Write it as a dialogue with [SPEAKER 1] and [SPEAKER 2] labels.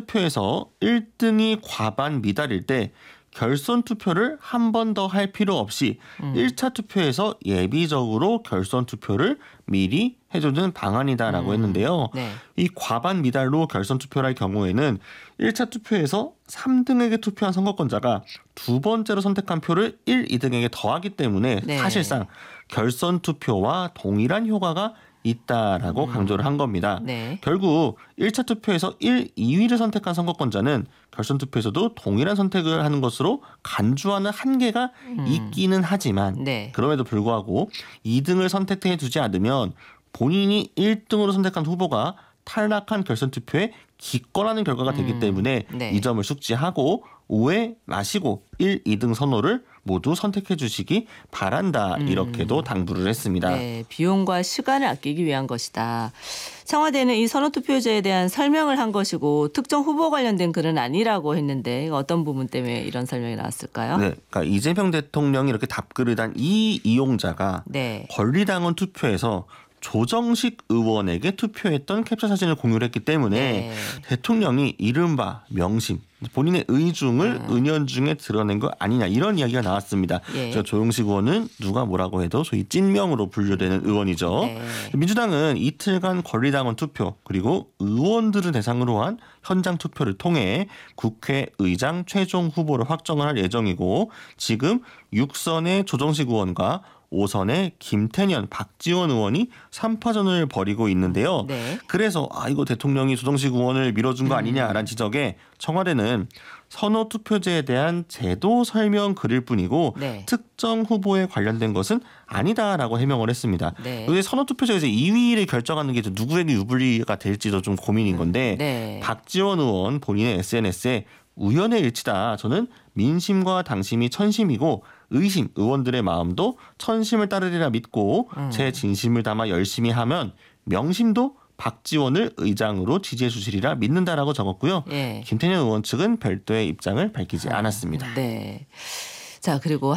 [SPEAKER 1] 투표에서 1등이 과반 미달일 때 결선 투표를 한 번 더 할 필요 없이 1차 투표에서 예비적으로 결선 투표를 미리 해주는 방안이다라고 했는데요.
[SPEAKER 2] 네.
[SPEAKER 1] 이 과반 미달로 결선 투표를 할 경우에는 1차 투표에서 3등에게 투표한 선거권자가 두 번째로 선택한 표를 1, 2등에게 더하기 때문에
[SPEAKER 2] 네.
[SPEAKER 1] 사실상 결선 투표와 동일한 효과가 있다라고 강조를 한 겁니다.
[SPEAKER 2] 네.
[SPEAKER 1] 결국 1차 투표에서 1, 2위를 선택한 선거권자는 결선 투표에서도 동일한 선택을 하는 것으로 간주하는 한계가 있기는 하지만
[SPEAKER 2] 네.
[SPEAKER 1] 그럼에도 불구하고 2등을 선택해 두지 않으면 본인이 1등으로 선택한 후보가 탈락한 결선 투표에 기권하는 결과가 되기 때문에
[SPEAKER 2] 네.
[SPEAKER 1] 이 점을 숙지하고 오해 마시고 1, 2등 선호를 모두 선택해 주시기 바란다. 이렇게도 당부를 했습니다.
[SPEAKER 2] 네, 비용과 시간을 아끼기 위한 것이다. 청와대는 이 선호투표제에 대한 설명을 한 것이고 특정 후보 관련된 글은 아니라고 했는데 어떤 부분 때문에 이런 설명이 나왔을까요?
[SPEAKER 1] 네, 그러니까 이재명 대통령이 이렇게 답글을 단 이 이용자가
[SPEAKER 2] 네.
[SPEAKER 1] 권리당원 투표에서 조정식 의원에게 투표했던 캡처 사진을 공유를 했기 때문에
[SPEAKER 2] 네.
[SPEAKER 1] 대통령이 이른바 명심, 본인의 의중을 은연중에 드러낸 거 아니냐 이런 이야기가 나왔습니다.
[SPEAKER 2] 예.
[SPEAKER 1] 조정식 의원은 누가 뭐라고 해도 소위 찐명으로 분류되는 의원이죠.
[SPEAKER 2] 네.
[SPEAKER 1] 민주당은 이틀간 권리당원 투표 그리고 의원들을 대상으로 한 현장 투표를 통해 국회의장 최종 후보를 확정을 할 예정이고 지금 6선의 조정식 의원과 5선의 김태년, 박지원 의원이 3파전을 벌이고 있는데요.
[SPEAKER 2] 네.
[SPEAKER 1] 그래서 이거 대통령이 조정식 의원을 밀어준 거 아니냐라는 지적에 청와대는 선호투표제에 대한 제도 설명 글일 뿐이고
[SPEAKER 2] 네.
[SPEAKER 1] 특정 후보에 관련된 것은 아니다라고 해명을 했습니다.
[SPEAKER 2] 네.
[SPEAKER 1] 여기 선호투표제에서 2위를 결정하는 게 누구에게 유불리가 될지도 좀 고민인 건데
[SPEAKER 2] 네.
[SPEAKER 1] 박지원 의원 본인의 SNS에 우연의 일치다. 저는 민심과 당심이 천심이고 의심, 의원들의 마음도 천심을 따르리라 믿고 제 진심을 담아 열심히 하면 명심도 박지원을 의장으로 지지해 주시리라 믿는다라고 적었고요.
[SPEAKER 2] 예.
[SPEAKER 1] 김태년 의원 측은 별도의 입장을 밝히지 않았습니다.
[SPEAKER 2] 네. 자, 그리고